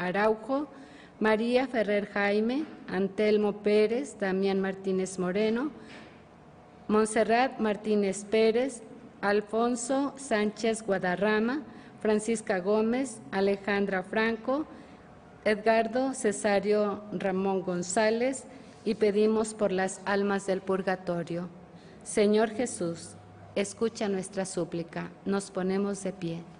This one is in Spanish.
Araujo, María Ferrer Jaime, Antelmo Pérez, Damián Martínez Moreno, Montserrat Martínez Pérez, Alfonso Sánchez Guadarrama, Francisca Gómez, Alejandra Franco, Edgardo Cesario Ramón González, y pedimos por las almas del purgatorio. Señor Jesús, escucha nuestra súplica. Nos ponemos de pie.